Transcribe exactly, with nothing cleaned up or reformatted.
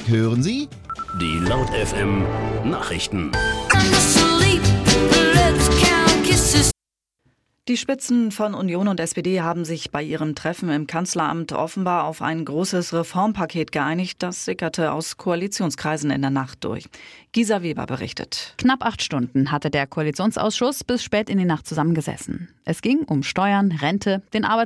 hören Sie Die Laut F M Nachrichten. Die Spitzen von Union und S P D haben sich bei ihrem Treffen im Kanzleramt offenbar auf ein großes Reformpaket geeinigt. Das sickerte aus Koalitionskreisen in der Nacht durch. Gisa Weber berichtet. Knapp acht Stunden hatte der Koalitionsausschuss bis spät in die Nacht zusammengesessen. Es ging um Steuern, Rente, den Arbeitsmarkt